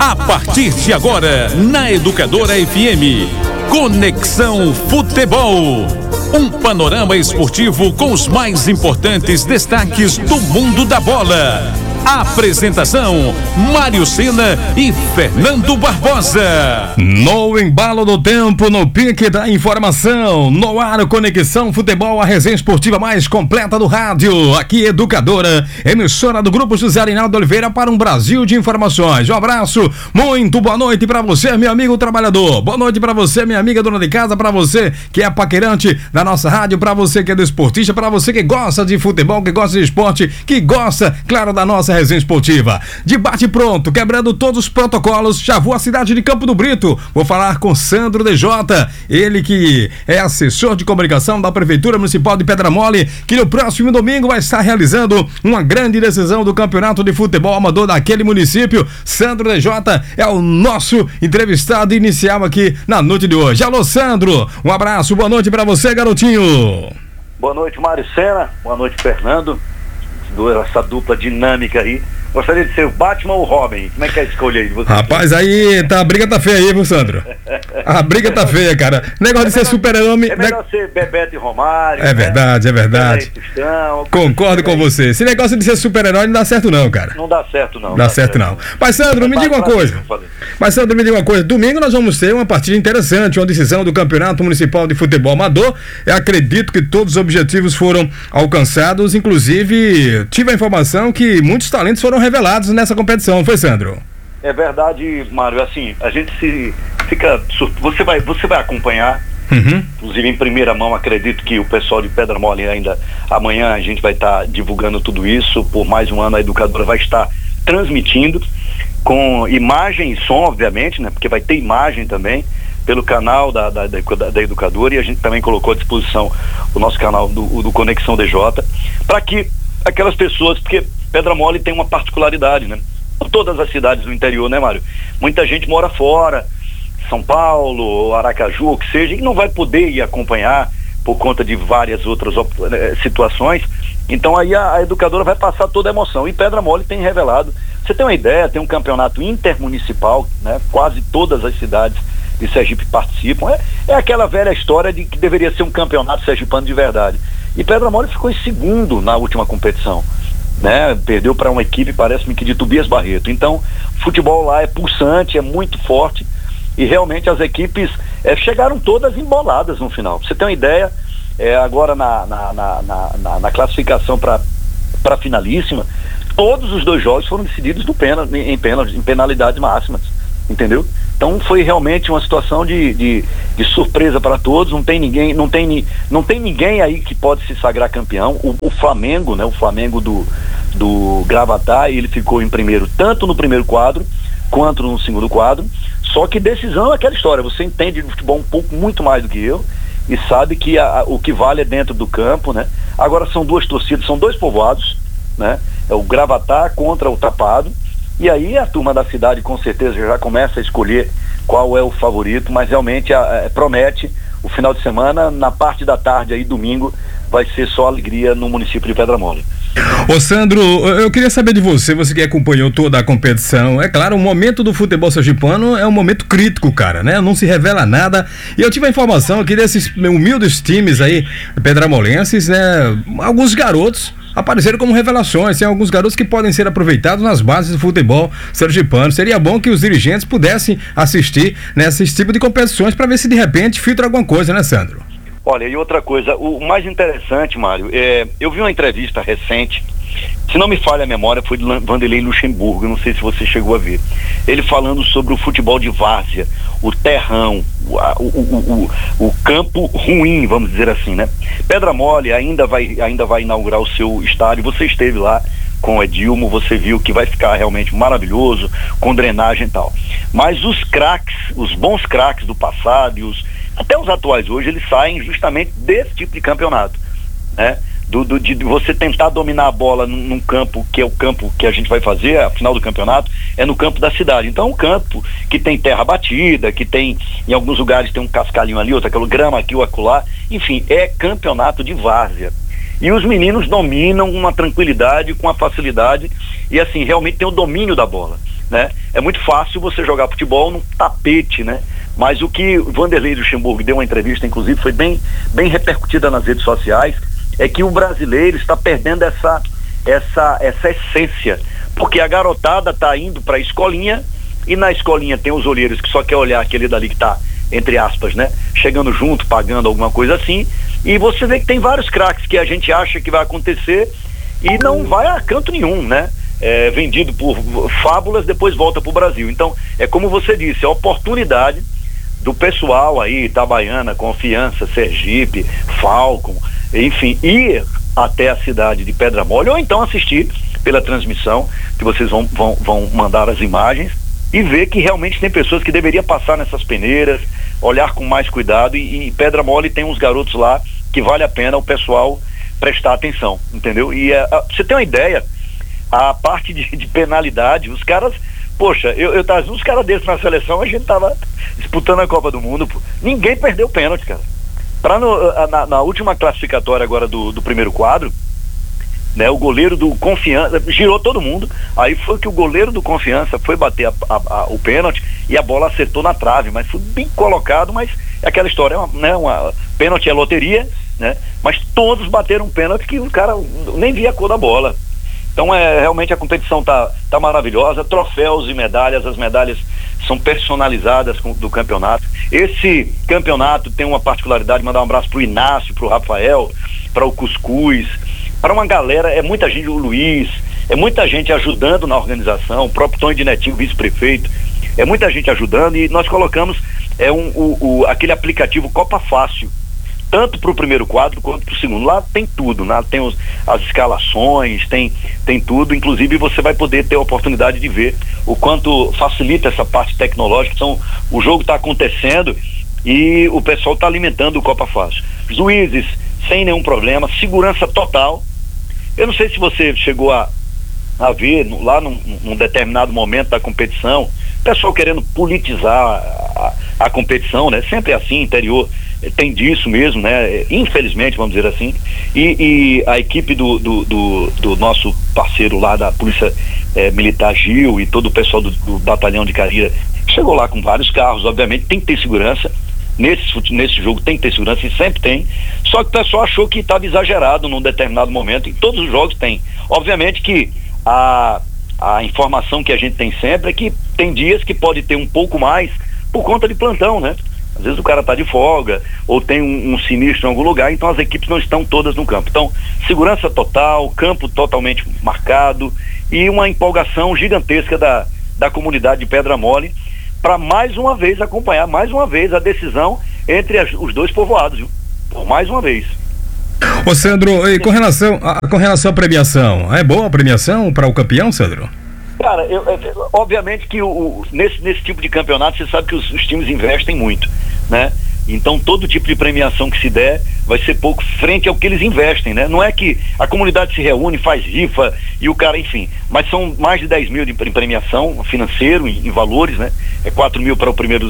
A partir de agora, na Educadora FM, Conexão Futebol. Um panorama esportivo com os mais importantes destaques do mundo da bola. Apresentação: Mário Sena e Fernando Barbosa. No embalo do tempo, no pique da informação, no ar, Conexão Futebol, a resenha esportiva mais completa do rádio. Aqui, Educadora, emissora do Grupo José Arinaldo Oliveira, para um Brasil de informações. Um abraço, muito boa noite para você, meu amigo trabalhador. Boa noite para você, minha amiga dona de casa, para você que é paquerante da nossa rádio, para você que é desportista, para você que gosta de futebol, que gosta de esporte, que gosta, claro, da nossa resenha esportiva. Debate pronto, quebrando todos os protocolos. Já vou à cidade de Campo do Brito. Vou falar com Sandro DJ, ele que é assessor de comunicação da Prefeitura Municipal de Pedra Mole, que no próximo domingo vai estar realizando uma grande decisão do Campeonato de Futebol Amador daquele município. Sandro DJ é o nosso entrevistado inicial aqui na noite de hoje. Alô, Sandro, um abraço, boa noite pra você, garotinho. Boa noite, Mário Sena, boa noite, Fernando. Essa dupla dinâmica aí. Gostaria de ser o Batman ou o Robin? Como é que é a escolha aí de você? Rapaz, aí a briga tá feia aí, viu, Sandro? A briga tá feia, cara. Negócio de ser super-herói. É melhor ser Bebeto e Romário. É verdade, né? É verdade. Concordo com você. Esse negócio de ser super-herói não dá certo não, cara. Não dá certo não. Dá certo não. Mas, Sandro, me diga uma coisa. Domingo nós vamos ter uma partida interessante, uma decisão do Campeonato Municipal de Futebol Amador. Eu acredito que todos os objetivos foram alcançados, inclusive tive a informação que muitos talentos foram revelados nessa competição, não foi, Sandro? É verdade, Mário, assim, a gente você vai acompanhar, inclusive em primeira mão. Acredito que o pessoal de Pedra Mole ainda amanhã a gente vai estar divulgando tudo isso. Por mais um ano a Educadora vai estar transmitindo com imagem e som, obviamente, né? Porque vai ter imagem também pelo canal da Educadora, e a gente também colocou à disposição o nosso canal do Conexão DJ, para que aquelas pessoas, porque Pedra Mole tem uma particularidade, né? Todas as cidades do interior, né, Mário? Muita gente mora fora, São Paulo, Aracaju, o que seja, e não vai poder ir acompanhar por conta de várias outras situações. Então aí a Educadora vai passar toda a emoção. E Pedra Mole tem revelado, você tem uma ideia, tem um campeonato intermunicipal, né? Quase todas as cidades de Sergipe participam. É aquela velha história de que deveria ser um campeonato sergipano de verdade. E Pedra Mole ficou em segundo na última competição, né? Perdeu para uma equipe, parece-me que de Tobias Barreto. Então, futebol lá é pulsante, é muito forte, e realmente as equipes chegaram todas emboladas no final. Pra você ter uma ideia, agora na classificação para a finalíssima, todos os 2 jogos foram decididos em penalidades máximas, entendeu? Então foi realmente uma situação de surpresa para todos. Não tem ninguém aí que pode se sagrar campeão. O Flamengo, né? O Flamengo do Gravatar, ele ficou em primeiro, tanto no primeiro quadro quanto no segundo quadro. Só que decisão é aquela história. Você entende de futebol muito mais do que eu, e sabe que o que vale é dentro do campo, né? Agora são 2 torcidas, são 2 povoados, né? É o Gravatar contra o Tapado. E aí a turma da cidade com certeza já começa a escolher qual é o favorito, mas realmente promete o final de semana. Na parte da tarde aí, domingo, vai ser só alegria no município de Pedra Mole. Ô, Sandro, eu queria saber de você que acompanhou toda a competição. É claro, o momento do futebol sergipano é um momento crítico, cara, né? Não se revela nada. E eu tive a informação aqui desses humildes times aí, pedramolenses, né? Alguns garotos apareceram como revelações. Tem alguns garotos que podem ser aproveitados nas bases do futebol sergipano. Seria bom que os dirigentes pudessem assistir nesse tipo de competições para ver se de repente filtra alguma coisa, né, Sandro? Olha, e outra coisa, o mais interessante, Mário, eu vi uma entrevista recente, se não me falha a memória, foi de Vanderlei Luxemburgo, não sei se você chegou a ver, ele falando sobre o futebol de várzea, o terrão, o campo ruim, vamos dizer assim, né? Pedra Mole ainda vai inaugurar o seu estádio. Você esteve lá com o Edilmo, você viu que vai ficar realmente maravilhoso, com drenagem e tal. Mas os craques, os bons craques do passado e até os atuais hoje, eles saem justamente desse tipo de campeonato, né? De você tentar dominar a bola num campo que é o campo que a gente vai fazer, a final do campeonato, é no campo da cidade. Então um campo que tem terra batida, que tem, em alguns lugares tem um cascalhinho ali, outro aquele grama aqui ou acolá, enfim, é campeonato de várzea. E os meninos dominam com uma tranquilidade, com uma facilidade, e assim, realmente tem o domínio da bola, né? É muito fácil você jogar futebol num tapete, né? Mas o que o Vanderlei Luxemburgo deu uma entrevista, inclusive, foi bem repercutida nas redes sociais, é que o brasileiro está perdendo essa essência, porque a garotada está indo para a escolinha, e na escolinha tem os olheiros que só quer olhar aquele dali que está, entre aspas, né, chegando junto, pagando alguma coisa assim, e você vê que tem vários craques que a gente acha que vai acontecer e não vai a canto nenhum, né? Vendido por fábulas, depois volta para o Brasil. Então, é como você disse, a oportunidade do pessoal aí, Itabaiana, Confiança, Sergipe, Falcon, enfim, ir até a cidade de Pedra Mole, ou então assistir pela transmissão, que vocês vão mandar as imagens, e ver que realmente tem pessoas que deveriam passar nessas peneiras, olhar com mais cuidado, e Pedra Mole tem uns garotos lá que vale a pena o pessoal prestar atenção, entendeu? E você tem uma ideia, a parte de penalidade, os caras, poxa, eu tava uns caras desses na seleção, a gente tava disputando a Copa do Mundo, pô. Ninguém perdeu pênalti, cara. Na última classificatória agora do primeiro quadro, né, o goleiro do Confiança girou todo mundo, aí foi que o goleiro do Confiança foi bater o pênalti e a bola acertou na trave, mas foi bem colocado, mas é aquela história, né, pênalti é loteria, né, mas todos bateram pênalti que o cara nem via a cor da bola. Então realmente a competição tá maravilhosa, troféus e medalhas, as medalhas são personalizadas do campeonato. Esse campeonato tem uma particularidade, mandar um abraço pro Inácio, pro Rafael, para o Cuscuz, para uma galera, é muita gente, o Luiz, é muita gente ajudando na organização, o próprio Tony de Netinho, vice-prefeito, é muita gente ajudando, e nós colocamos aquele aplicativo Copa Fácil, tanto para o primeiro quadro quanto para o segundo. Lá tem tudo, né? Tem as escalações, tem tudo, inclusive você vai poder ter a oportunidade de ver o quanto facilita essa parte tecnológica. Então, o jogo está acontecendo e o pessoal está alimentando o Copa Fácil. Juízes sem nenhum problema, segurança total. Eu não sei se você chegou a ver lá num determinado momento da competição, o pessoal querendo politizar a competição, né? Sempre assim, interior tem disso mesmo, né? Infelizmente, vamos dizer assim, e a equipe do nosso parceiro lá da Polícia Militar, Gil, e todo o pessoal do batalhão de Carira chegou lá com vários carros. Obviamente tem que ter segurança nesse jogo, tem que ter segurança, e sempre tem, só que o pessoal achou que estava exagerado num determinado momento, e todos os jogos tem. Obviamente que a informação que a gente tem sempre é que tem dias que pode ter um pouco mais por conta de plantão, né? Às vezes o cara tá de folga, ou tem um sinistro em algum lugar, então as equipes não estão todas no campo. Então, segurança total, campo totalmente marcado, e uma empolgação gigantesca da comunidade de Pedra Mole, para mais uma vez acompanhar, mais uma vez, a decisão entre os dois povoados, viu? Por mais uma vez. Ô Sandro, e com relação à premiação, é boa a premiação para o campeão, Sandro? Cara, obviamente que nesse tipo de campeonato você sabe que os times investem muito, né? Então todo tipo de premiação que se der vai ser pouco frente ao que eles investem, né? Não é que a comunidade se reúne, faz rifa e o cara, enfim, mas são mais de 10 mil de premiação financeiro em valores, né? 4 mil para o primeiro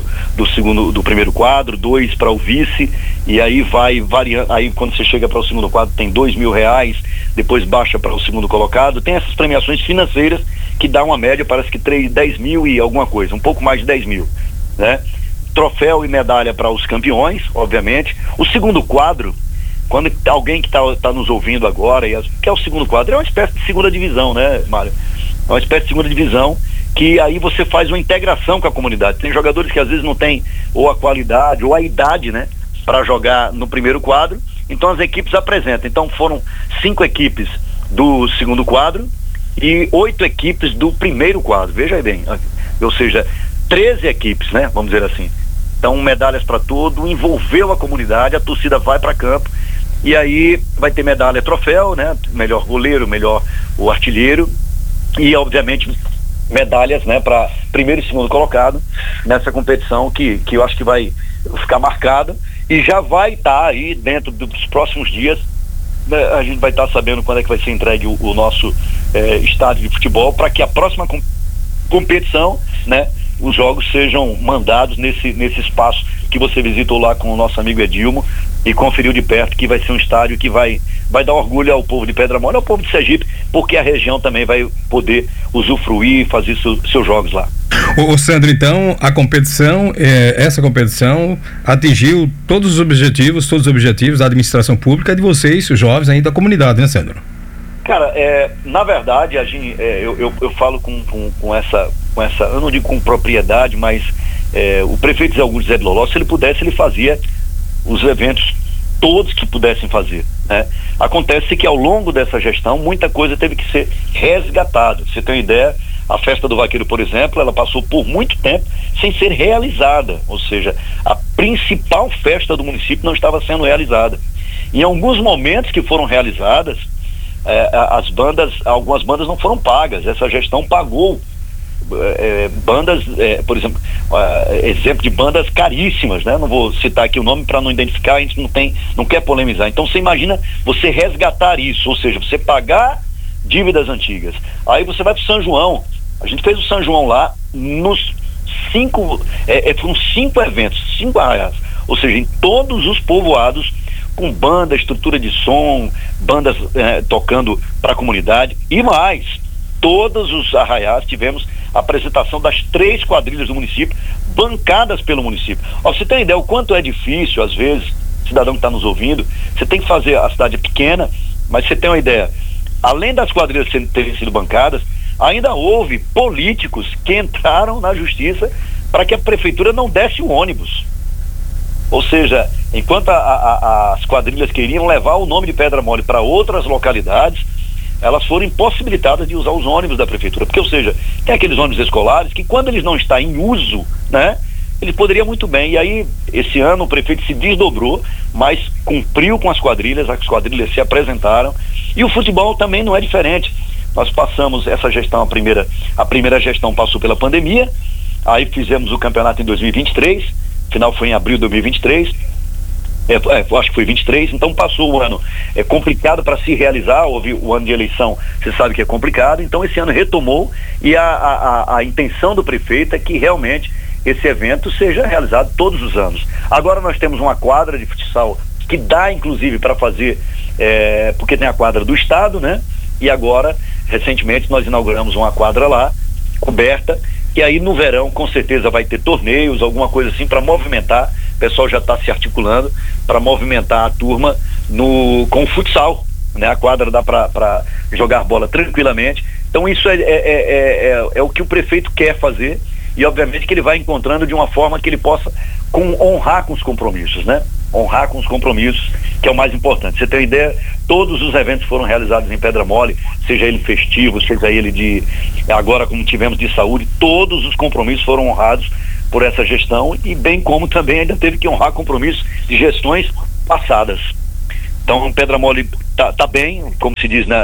do primeiro quadro, 2 para o vice, e aí vai variando. Aí quando você chega para o segundo quadro tem R$2.000, depois baixa para o segundo colocado. Tem essas premiações financeiras que dá uma média, parece que 10 mil e alguma coisa, um pouco mais de 10 mil, né? Troféu e medalha para os campeões, obviamente. O segundo quadro, quando alguém que tá nos ouvindo agora, que é o segundo quadro, é uma espécie de segunda divisão, né, Mário? É uma espécie de segunda divisão, que aí você faz uma integração com a comunidade. Tem jogadores que às vezes não tem ou a qualidade ou a idade, né, para jogar no primeiro quadro, então as equipes apresentam. Então foram 5 equipes do segundo quadro e 8 equipes do primeiro quadro, veja aí bem, ou seja, 13 equipes, né, vamos dizer assim. Então, medalhas para todo, envolveu a comunidade, a torcida vai para campo, e aí vai ter medalha, troféu, né? Melhor goleiro, melhor o artilheiro, e obviamente medalhas, né, para primeiro e segundo colocado nessa competição que eu acho que vai ficar marcada, e já vai estar aí dentro dos próximos dias, né, a gente vai estar sabendo quando é que vai ser entregue o nosso estádio de futebol, para que a próxima competição, né, os jogos sejam mandados nesse espaço que você visitou lá com o nosso amigo Edilmo e conferiu de perto que vai ser um estádio que vai dar orgulho ao povo de Pedra Mole, ao povo de Sergipe, porque a região também vai poder usufruir e fazer seus jogos lá. Ô Sandro, então essa competição atingiu todos os objetivos da administração pública e de vocês, os jovens ainda da comunidade, né, Sandro? Cara, na verdade, eu falo com essa, eu não digo com propriedade, mas o prefeito Zé Augusto Zé de Loló, se ele pudesse, ele fazia os eventos todos que pudessem fazer, né? Acontece que ao longo dessa gestão, muita coisa teve que ser resgatada. Você tem uma ideia, a Festa do Vaqueiro, por exemplo, ela passou por muito tempo sem ser realizada, ou seja, a principal festa do município não estava sendo realizada. Em alguns momentos que foram realizadas, algumas bandas não foram pagas, essa gestão pagou bandas, por exemplo, exemplo de bandas caríssimas, né? Não vou citar aqui o nome para não identificar, a gente não quer polemizar. Então você imagina você resgatar isso, ou seja, você pagar dívidas antigas. Aí você vai para o São João, a gente fez o São João lá nos 5, foram 5 eventos, 5 arraiais, ou seja, em todos os povoados, com banda, estrutura de som, bandas tocando para a comunidade e mais, todos os arraiais tivemos a apresentação das 3 quadrilhas do município, bancadas pelo município. Ó, você tem ideia o quanto é difícil, às vezes, cidadão que está nos ouvindo, você tem que fazer, a cidade é pequena, mas você tem uma ideia, além das quadrilhas terem sido bancadas, ainda houve políticos que entraram na justiça para que a prefeitura não desse o ônibus. Ou seja, enquanto as quadrilhas queriam levar o nome de Pedra Mole para outras localidades, elas foram impossibilitadas de usar os ônibus da prefeitura, porque, ou seja, tem aqueles ônibus escolares que quando eles não estão em uso, né, eles poderiam muito bem, e aí esse ano o prefeito se desdobrou, mas cumpriu com as quadrilhas se apresentaram, e o futebol também não é diferente. Nós passamos essa gestão, a primeira gestão passou pela pandemia, aí fizemos o campeonato em 2023, final foi em abril de 2023, acho que foi 23, então passou o ano complicado para se realizar, houve o ano de eleição, você sabe que é complicado, então esse ano retomou e a intenção do prefeito é que realmente esse evento seja realizado todos os anos. Agora nós temos uma quadra de futsal que dá inclusive para fazer, porque tem a quadra do estado, né? E agora, recentemente, nós inauguramos uma quadra lá, coberta, e aí no verão com certeza vai ter torneios, alguma coisa assim para movimentar. O pessoal já está se articulando para movimentar a turma com o futsal, né? A quadra dá para jogar bola tranquilamente. Então isso é o que o prefeito quer fazer e obviamente que ele vai encontrando de uma forma que ele possa honrar com os compromissos, né? Honrar com os compromissos, que é o mais importante. Você tem uma ideia, todos os eventos foram realizados em Pedra Mole, seja ele festivo, seja ele agora como tivemos de saúde, todos os compromissos foram honrados por essa gestão e bem como também ainda teve que honrar compromissos de gestões passadas. Então Pedra Mole tá bem, como se diz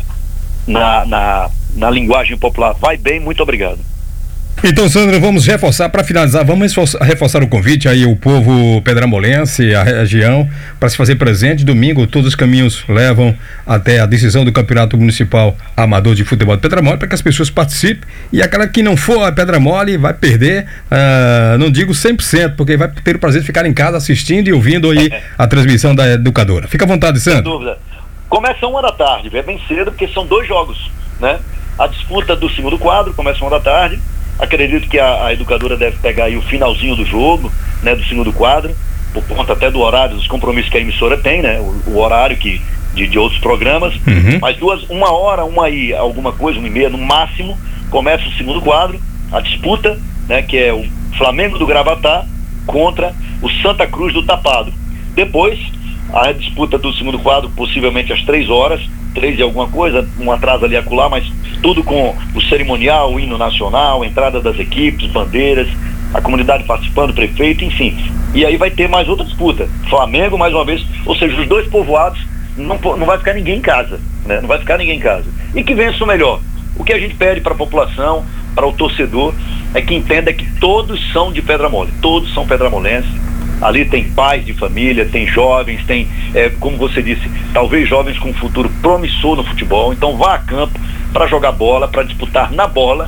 na linguagem popular, vai bem, muito obrigado. Então, Sandro, vamos reforçar, para finalizar, vamos reforçar o convite aí o povo pedramolense, a região, para se fazer presente. Domingo, todos os caminhos levam até a decisão do Campeonato Municipal Amador de Futebol de Pedra Mole, para que as pessoas participem. E aquela que não for a Pedra Mole vai perder, não digo 100%, porque vai ter o prazer de ficar em casa assistindo e ouvindo aí a transmissão da educadora. Fica à vontade, Sandro. Sem dúvida. Começa 1h, é bem cedo, porque são 2 jogos, né? A disputa do segundo quadro começa 1h. Acredito que a educadora deve pegar aí o finalzinho do jogo, né, do segundo quadro, por conta até do horário, dos compromissos que a emissora tem, né, o horário de outros programas, mas 1h, alguma coisa, 1h30 no máximo, começa o segundo quadro, a disputa, né, que é o Flamengo do Gravatá contra o Santa Cruz do Tapado. Depois, a disputa do segundo quadro, possivelmente às 3h, 3 e alguma coisa, um atraso ali acolá, mas tudo com o cerimonial, o hino nacional, entrada das equipes, bandeiras, a comunidade participando, o prefeito, enfim. E aí vai ter mais outra disputa. Flamengo, mais uma vez, ou seja, os 2 povoados, não vai ficar ninguém em casa, né? Não vai ficar ninguém em casa. E que vença o melhor. O que a gente pede para a população, para o torcedor, é que entenda que todos são de Pedra Mole, todos são pedramolenses. Ali tem pais de família, tem jovens, tem, como você disse, talvez jovens com um futuro promissor no futebol. Então vá a campo para jogar bola, para disputar na bola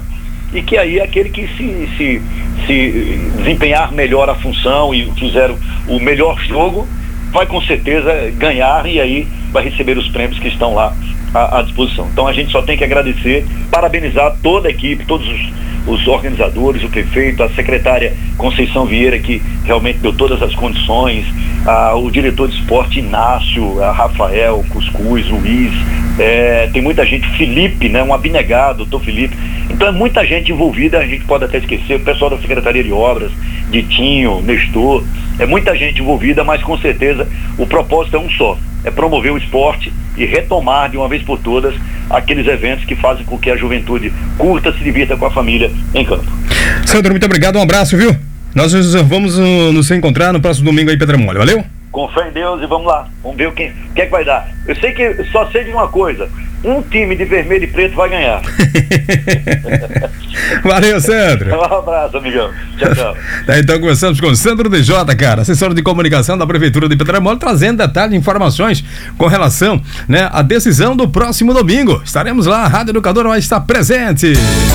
e que aí aquele que se desempenhar melhor a função e fizer o melhor jogo, vai com certeza ganhar e aí vai receber os prêmios que estão lá à disposição. Então a gente só tem que agradecer, parabenizar toda a equipe, todos os organizadores, o prefeito, a secretária Conceição Vieira, que realmente deu todas as condições, o diretor de esporte Inácio, a Rafael, Cuscuz, Luiz, tem muita gente, Felipe, né, um abnegado, doutor Felipe. Então é muita gente envolvida, a gente pode até esquecer, o pessoal da Secretaria de Obras, Ditinho, Nestor, é muita gente envolvida, mas com certeza o propósito é um só, é promover o esporte e retomar de uma vez por todas aqueles eventos que fazem com que a juventude curta, se divirta com a família em campo. Sandro, muito obrigado, um abraço, viu? Nós vamos nos encontrar no próximo domingo aí, Pedra Mole, valeu? Com fé em Deus e vamos lá, vamos ver o que é que vai dar. Eu sei que, só sei de uma coisa, um time de vermelho e preto vai ganhar. Valeu, Sandro. Um abraço, amigão. Tchau, tchau. Então começamos com Sandro DJ, cara, assessor de comunicação da Prefeitura de Pedra Mole, trazendo detalhes, informações com relação, né, à decisão do próximo domingo. Estaremos lá, a Rádio Educadora vai estar presente.